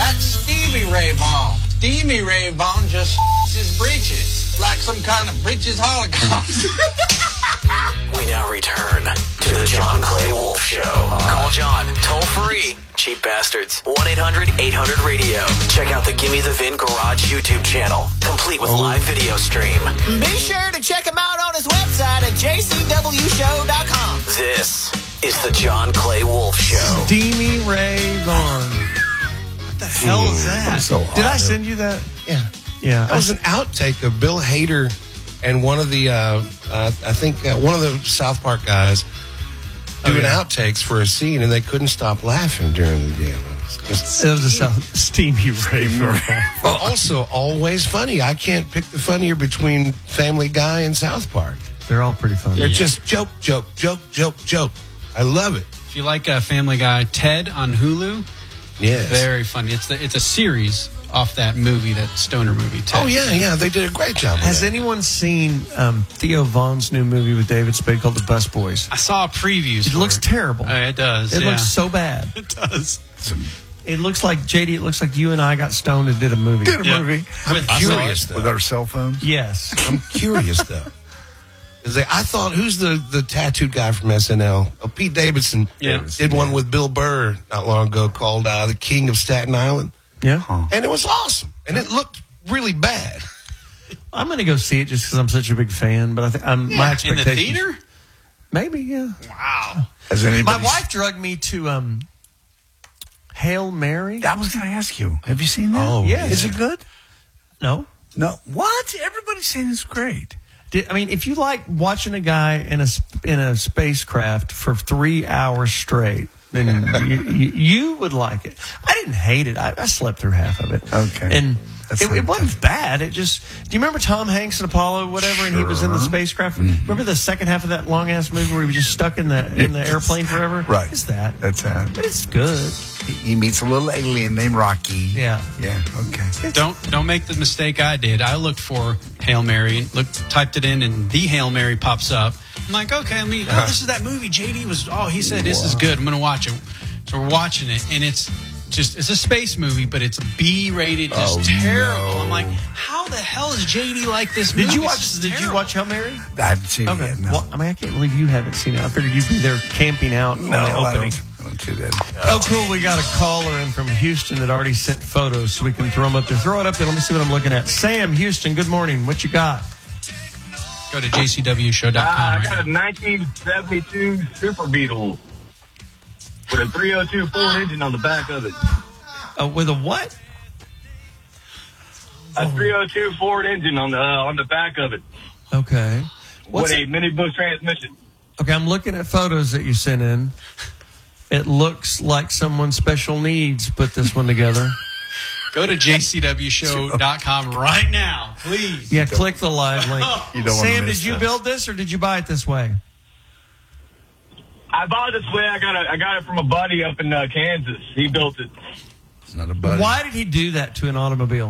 That's Stevie Ray Vaughan. Stevie Ray Vaughan just his breeches, like some kind of breeches holocaust. We now return to the John Clay Wolf Show. Call John, toll free. Cheap bastards. 1-800-800-RADIO. Check out the Gimme the Vin Garage YouTube channel, complete with live video stream. Be sure to check him out on his website at jcwshow.com. This is the John Clay Wolf Show. Steamy Ray Vaughan. What the hell is that? So Did I send you that? Yeah. Yeah. That was an outtake of Bill Hader and one of the, one of the South Park guys doing outtakes for a scene, and they couldn't stop laughing during the game. It was a Steamy Ray Vaughan. Well, also, always funny. I can't pick the funnier between Family Guy and South Park. They're all pretty funny. They're just joke. I love it. If you like Family Guy, Ted on Hulu, Yes. very funny. It's a series off that movie, that stoner movie, Ted. Oh, yeah. They did a great job with Has that. anyone seen Theo Vaughn's new movie with David Spade called The Bus Boys? I saw previews. It looks terrible. It does. It looks so bad. It does. It looks like, JD, it looks like you and I got stoned and did a movie. I'm curious, though. With our cell phones? Yes. I'm curious, though. I thought, who's the tattooed guy from SNL? Oh, Pete Davidson did one with Bill Burr not long ago called The King of Staten Island. Yeah. And it was awesome. And it looked really bad. I'm going to go see it just because I'm such a big fan, but I think my In expectations. the theater? Maybe, yeah. Wow. Has anybody? My wife drugged me to Hail Mary. I was going to ask you. Have you seen that? Oh, yes. Is it good? No. No. What? Everybody's saying it's great. If you like watching a guy in a spacecraft for 3 hours straight, then you would like it. I didn't hate it. I slept through half of it. Okay. And it wasn't bad. It just, do you remember Tom Hanks and Apollo, whatever, and he was in the spacecraft? Remember the second half of that long ass movie where he was just stuck in the airplane forever? Right. It's that. That's that. But it's good. He meets a little alien named Rocky. Yeah. Yeah. Okay. Don't make the mistake I did. I looked for Hail Mary, typed it in, and the Hail Mary pops up. I'm like, okay, this is that movie. JD he said this is good. I'm going to watch it. So we're watching it, and it's a space movie, but it's B-rated, just terrible. No. I'm like, how the hell is JD like this movie? Did you watch Hail Mary? I haven't seen it yet, no. Well, I can't believe you haven't seen it. I figured you'd be there camping out on the opening. I don't do that. Oh, cool. We got a caller in from Houston that already sent photos, so we can throw them up there. Throw it up there. Let me see what I'm looking at. Sam, Houston, good morning. What you got? Go to jcwshow.com. I got a 1972 Super Beetle with a 302 Ford engine on the back of it. With a what? A 302 Ford engine on the back of it. Okay. With a mini boost transmission. Okay, I'm looking at photos that you sent in. It looks like someone special needs put this one together. Go to jcwshow.com right now, please. Yeah, click the live link. You don't Sam, want to miss did you this. build this or did you buy it this way? I bought it this way. I got it from a buddy up in Kansas. He built it. It's not a buddy. Why did he do that to an automobile?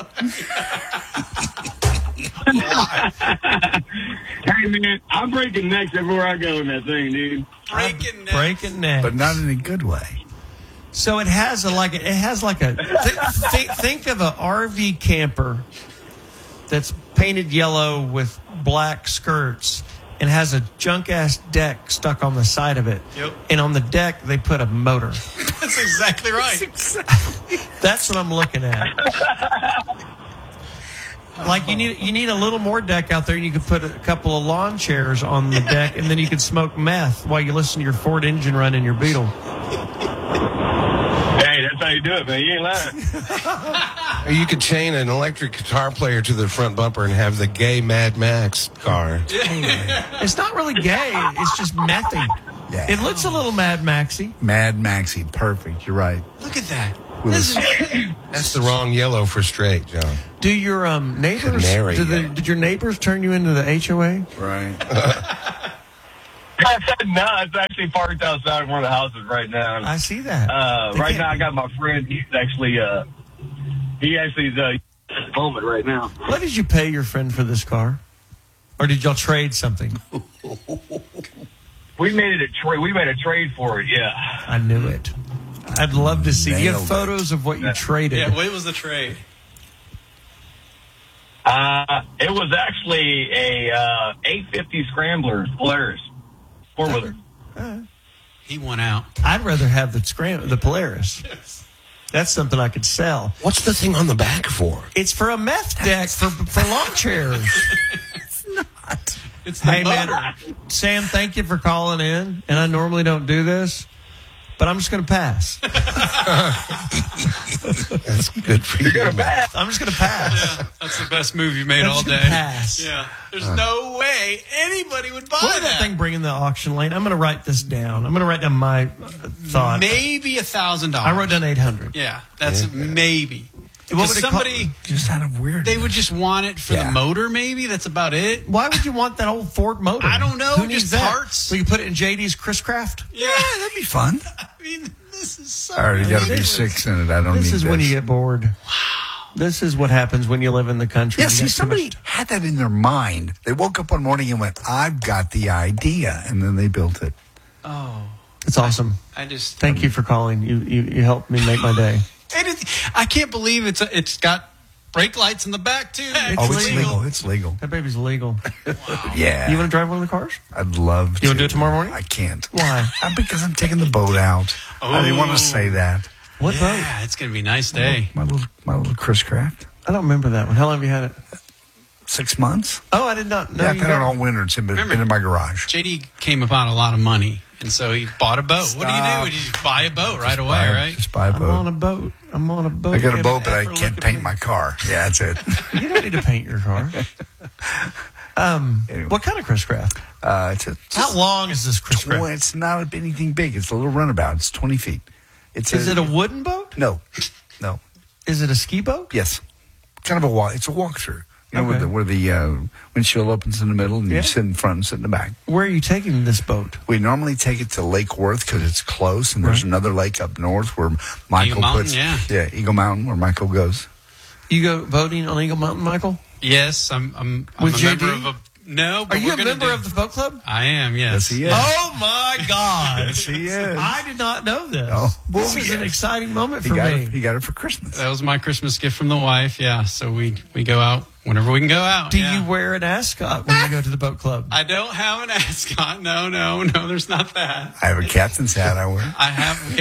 Hey, man, I'm breaking necks everywhere I go in that thing, dude. Breaking necks. But not in a good way. So it has think of a RV camper that's painted yellow with black skirts and has a junk ass deck stuck on the side of it. Yep. And on the deck they put a motor. That's exactly right. That's what I'm looking at. Like you need a little more deck out there. You could put a couple of lawn chairs on the deck, and then you could smoke meth while you listen to your Ford engine run in your Beetle. Hey, that's how you do it, man. You ain't lying. Or you could chain an electric guitar player to the front bumper and have the gay Mad Max car. It's not really gay. It's just methy. Yeah. It looks a little Mad Maxy. Mad Maxie. Perfect. You're right. Look at that. That's the wrong yellow for straight, John. Do your neighbors? Canary, Did your neighbors turn you into the HOA? Right. No, it's actually parked outside one of the houses right now. I see that. Right now, I got my friend. He's actually is home it right now. What did you pay your friend for this car? Or did y'all trade something? We made a trade for it. Yeah. I knew it. I'd love to see. Do you have Nailed it. photos of what you traded? Yeah, what was the trade? It was actually a 850 Scrambler Polaris 4-wheeler. He won out. I'd rather have the Polaris. That's something I could sell. What's the thing on the back for? It's for a meth deck for lawn chairs. It's the Hey, motor. man, Sam, thank you for calling in. And I normally don't do this, but I'm just going to pass. That's good for you. I'm just going to pass. Yeah, that's the best move you made That's all the day. pass. Yeah, there's no way anybody would buy What did that thing bring in the auction lane? I'm going to write this down. I'm going to write down my thought. Maybe $1,000. I wrote down 800. Yeah, that's maybe. What would Because it somebody, Just out of weird. they would just want it for Yeah. the motor. Maybe that's about it. Why would you want that old Ford motor? I don't know, Who needs just that? parts. We could put it in JD's Chris Craft. Yeah, that'd be fun. I mean, this is so. I already got to be ridiculous. 6 in it. I don't need This is when this. you get bored. Wow. This is what happens when you live in the country. Yeah, You see, got too somebody much- had that in their mind. They woke up one morning and went, I've got the idea. And then they built it. It's awesome. I just Thank you for calling. You helped me make my day. I can't believe it's got brake lights in the back too. It's legal. It's legal. That baby's legal. Yeah. You want to drive one of the cars? I'd love to. You want to do it tomorrow morning? I can't. Why? Because I'm taking the boat out. I didn't want to say that. What boat? Yeah, it's gonna be a nice day. My little Chris Craft. I don't remember that one. How long have you had it? 6 months. Oh, I did not know. Yeah, I've you had it got- all winter. It's been Remember- in my garage. JD came upon a lot of money, and so he bought a boat. What do you do? You just buy a boat right away, right? Just buy a I'm on boat. a boat. I'm on a boat. I got You a boat, but I ever can't look at paint me? my car. Yeah, that's it. You don't need to paint your car. Anyway. What kind of Chris Craft? How long is this Chris Craft? It's not anything big. It's a little runabout. It's 20 feet. Is it a wooden boat? No. Is it a ski boat? Yes. Kind of a walk. It's a walkthrough. You know, Okay. where the windshield opens in the middle and Yeah. you sit in front and sit in the back. Where are you taking this boat? We normally take it to Lake Worth because it's close, and there's another lake up north where Michael Mountain, puts. yeah. Eagle Mountain, where Michael goes. You go boating on Eagle Mountain, Michael? Yes, I'm With a JD? member of a. No, but Are you we're a gonna member do- of the boat club? I am. Yes. Yes, he is. Oh my God! Yes, he is. I did not know this. Oh, this is yes. an exciting moment He for got me. it. He got it for Christmas. That was my Christmas gift from the wife. Yeah, so we go out whenever we can go out. Do yeah. you wear an ascot when you go to the boat club? I don't have an ascot. No, there's not that. I have a captain's hat I wear. I have.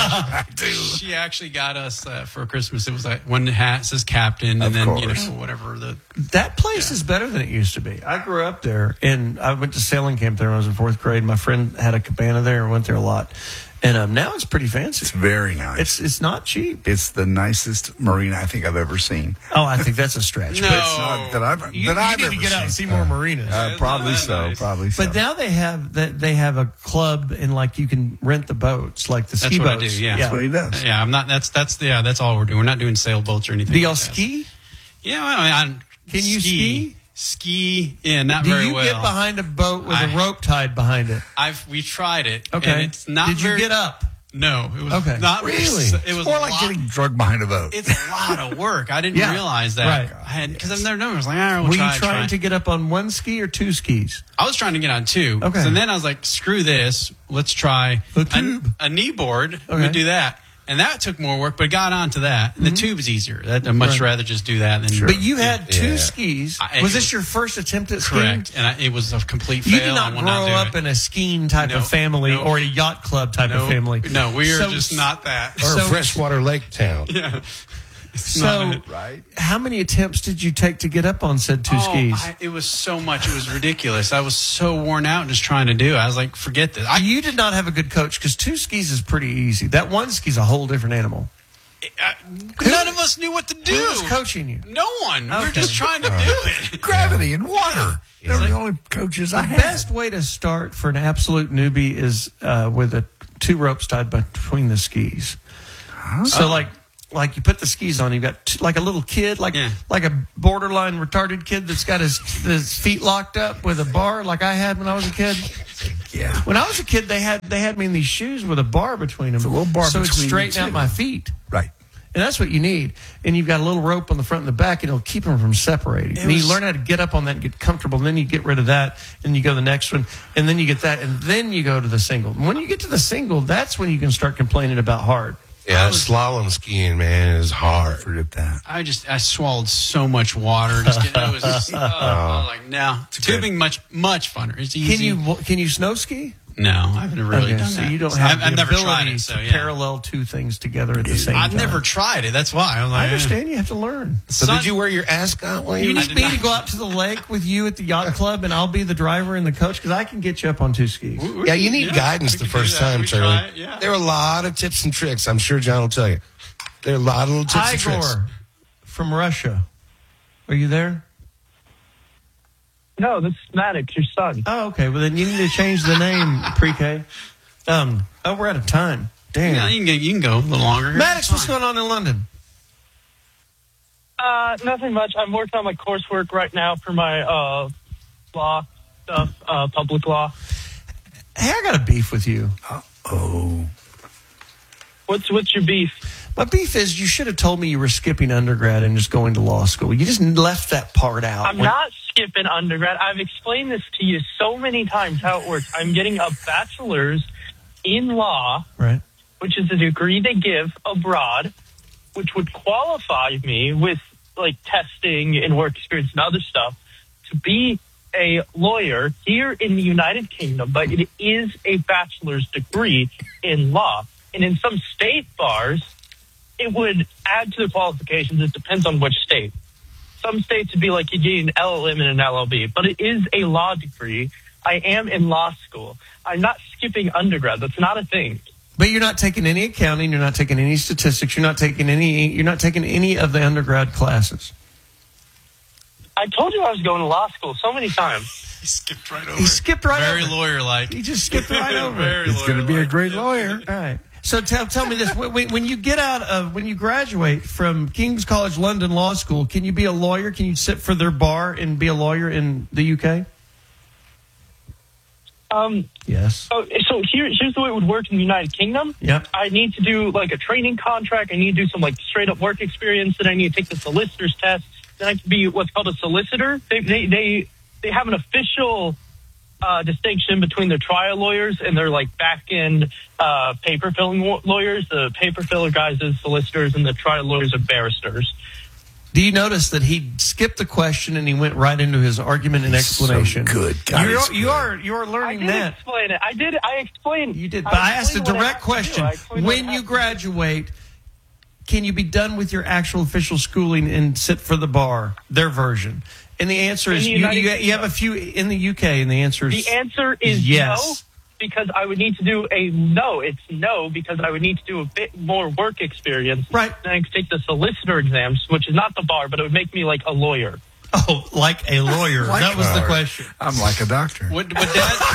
I do. She actually got us for Christmas. It was like one hat says captain, Of and then course. whatever the. That place is better than it used to be. I grew up there, and I went to sailing camp there when I was in 4th grade. My friend had a cabana there and went there a lot. And now it's pretty fancy. It's very nice. It's not cheap. It's the nicest marina I think I've ever seen. Oh, I think that's a stretch. No. But It's not that I've you that need I've to ever get out and see seen. more marinas. Probably that so. nice? Probably so. But now they have a club, and like you can rent the boats, like the ski That's what boats. I do. Yeah. That's what he does. Yeah, I'm not. That's all we're doing. We're not doing sailboats or anything. Do y'all like that. ski? Yeah, well, I Can you ski? Ski, yeah, not Do very you well. get behind a boat with I- a rope tied behind it? We tried it. Okay. And it's not. Did you very, get up? No, it was Okay. not Really? It was More a like lot- getting drugged behind a boat. It's a lot of work. I didn't Yeah. realize that. Right. I had because I've never known. I was like, all right, we'll Were try. you trying to get up on one ski or two skis? I was trying to get on two. Okay. So then I was like, screw this. Let's try A tube. a knee board. Okay. Mm-hmm. We do that. And that took more work, but got onto that. And the tube is easier. I'd much Right. rather just do that than. But you had two Yeah. skis. I- Was this your first attempt at skiing? correct, and it was a complete fail. You did not I will grow do up it. in a skiing type No, of family no. or a yacht club type of family. No, we are So- just not that. Or So- a freshwater lake town. Yeah. So, right? how many attempts did you take to get up on said two skis? It was so much. It was ridiculous. I was so worn out just trying to do it. I was like, forget this. You did not have a good coach because two skis is pretty easy. That one ski's a whole different animal. None of us knew what to do. Who was coaching you? No one. We were Okay. just trying to do it. Gravity and water. They're the only coaches I The had. best way to start for an absolute newbie is with two ropes tied between the skis. So like you put the skis on, you've got like a little kid, like a borderline retarded kid that's got his feet locked up with a bar, like I had when I was a kid. Yeah. When I was a kid, they had me in these shoes with a bar between them, a little bar so between it you straighten out two. my feet. Right. And that's what you need. And you've got a little rope on the front and the back, and it'll keep them from separating. And you learn how to get up on that and get comfortable. And then you get rid of that, and you go to the next one, and then you get that, and then you go to the single. And when you get to the single, that's when you can start complaining about hard. Yeah, slalom skiing, man, is hard. Forget that. I swallowed so much water. Just it was just, like, no. Tubing much funner. It's easy. Can you snow ski? No, I've never really done so that. you don't have I've the never tried ability it, so, to yeah. parallel two things together at the same time. I've never tried it. That's why. I'm like, I understand. You have to learn. So did you wear your ascot while You you need me to go out to the lake with you at the yacht club, and I'll be the driver and the coach, because I can get you up on two skis. Yeah, you need guidance the first time, Charlie. Yeah. There are a lot of tips and tricks. I'm sure John will tell you. There are a lot of little tips and tricks. Igor from Russia. Are you there? No, this is Maddox, your son. Oh, okay. Well, then you need to change the name, pre-K. We're out of time. Damn. Yeah, you can go a little longer. Maddox, what's going on in London? Nothing much. I'm working on my coursework right now for my law stuff, public law. Hey, I got a beef with you. Oh. What's your beef? My beef is you should have told me you were skipping undergrad and just going to law school. You just left that part out. I'm not skipping undergrad. I've explained this to you so many times how it works. I'm getting a bachelor's in law, right, which is a degree they give abroad, which would qualify me with like testing and work experience and other stuff to be a lawyer here in the United Kingdom, but it is a bachelor's degree in law. And in some state bars, it would add to the qualifications. It depends on which state. Some states would be like you need an LLM and an LLB, but it is a law degree. I am in law school. I'm not skipping undergrad. That's not a thing. But you're not taking any accounting. You're not taking any statistics. You're not taking any of the undergrad classes. I told you I was going to law school so many times. He skipped right over. He skipped right over. Very lawyer-like. He just skipped right over. Very He's going to be a great lawyer. All right. So tell me this: when you get out of when you graduate from King's College London Law School, can you be a lawyer? Can you sit for their bar and be a lawyer in the UK? Yes. So here's the way it would work in the United Kingdom. Yep. I need to do like a training contract. I need to do some like straight up work experience. Then I need to take the solicitor's test. Then I can be what's called a solicitor. They have an official distinction between the trial lawyers and their like back end paper filling lawyers. The paper filler guys are solicitors, and the trial lawyers are barristers. Do you notice that he skipped the question and he went right into his argument and explanation? So good. God, you are learning that. Explain it. I explained. You did, but I asked a direct question. When you graduate, graduate, can you be done with your actual official schooling and sit for the bar? Their version. And the answer is you have a few in the UK, and the answer is yes. No, because I would need to do It's no, because I would need to do a bit more work experience. Right. Then I could take the solicitor exams, which is not the bar, but it would make me like a lawyer. Oh, like a lawyer. That was the question. I'm like a doctor. Would Dad?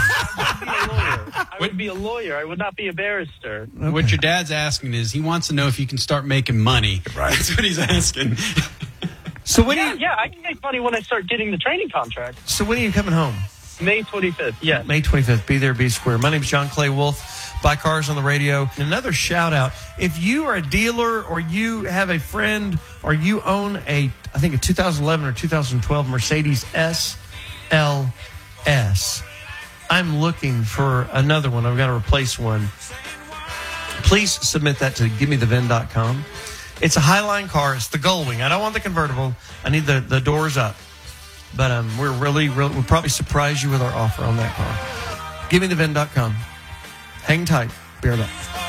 I would be a lawyer. I would not be a barrister. Okay. What your dad's asking is he wants to know if you can start making money. Right. That's what he's asking. So when I can make money when I start getting the training contract. So when are you coming home? May 25th, yes. May 25th. Be there, be square. My name is John Clay Wolf. Buy Cars on the Radio. Another shout out. If you are a dealer or you have a friend or you own a 2011 or 2012 Mercedes SLS, I'm looking for another one. I've got to replace one. Please submit that to GiveMeTheVin.com. It's a Highline car. It's the Gullwing. I don't want the convertible. I need the doors up. But we'll probably surprise you with our offer on that car. GiveMeTheVin.com. Hang tight. Be right back.